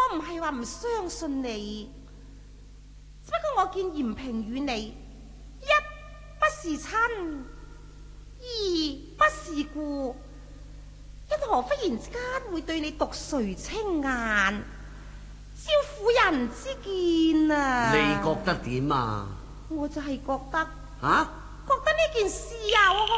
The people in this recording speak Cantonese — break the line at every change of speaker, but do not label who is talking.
我唔係話唔相信你，只不過我見嚴平與你，一不是親，二不是故，因何忽然之間會對你獨垂青眼，招婦人之見啊？
你覺得點啊？
我就係覺得
吓？
覺得呢件事啊，我